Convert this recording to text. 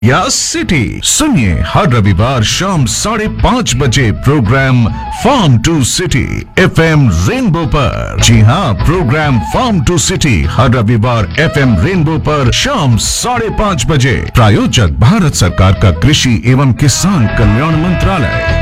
या सिटी। सुनिए हर रविवार शाम 5:30 बजे programme farm to city FM rainbow पर। जी हाँ, प्रोग्राम फार्म टू सिटी हर रविवार FM रेनबो पर शाम 5:30 बजे। प्रायोजक भारत सरकार का कृषि एवं किसान कल्याण मंत्रालय।